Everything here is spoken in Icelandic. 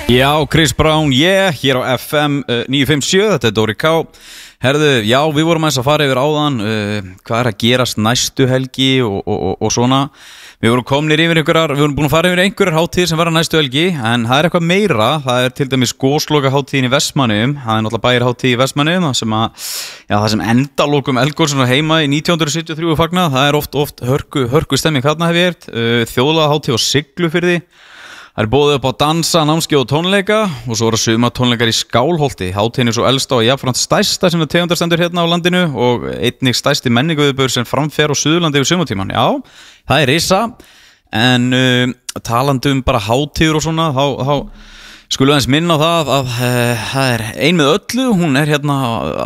Já, Chris Brown, hér á FM 957, þetta Dóri K. Herðu, já, við vorum aðeins að fara yfir áðan hvað að gerast næstu helgi og svona. Við vorum komnir yfir við vorum búin að fara yfir einhverjar hátíðir sem verða næstu helgi, en það eitthvað meira. Það til dæmis Gosloka hátíðin í Vestmannaeyjum. Það náttúrulega bæjarhátíð í Vestmannaeyjum, það sem endalokum eldgosinu heima í 1973 fagnað. Það oft hörku stemming þarna hef ég heyrt. Þjóðlagahátíð á Siglufirði. Það er boðið upp á dansa, námskeið og tónleika og svo eru sumartónleikar í Skálholti. Hátíðin er svo elsta og jafnframt stærsta sem tegundarstendur hérna á landinu og einnig stærsti menningarviðburður sem framfer á Suðurlandi yfir sumartímann. Já, það er risa, en talandi bara hátíður og svona, þá skulum við aðeins minna á það að það er ein með öllu. Hún er hérna